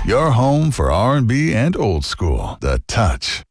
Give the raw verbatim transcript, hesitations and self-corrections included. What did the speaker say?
Your home for R and B and old school. The Touch.